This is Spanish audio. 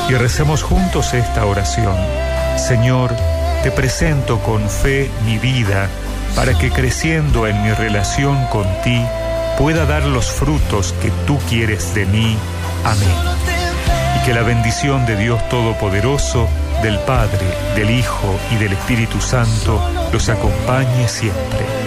Y recemos juntos esta oración. Señor, te presento con fe mi vida, para que creciendo en mi relación con ti, pueda dar los frutos que tú quieres de mí. Amén. Y que la bendición de Dios Todopoderoso, del Padre, del Hijo y del Espíritu Santo los acompañe siempre.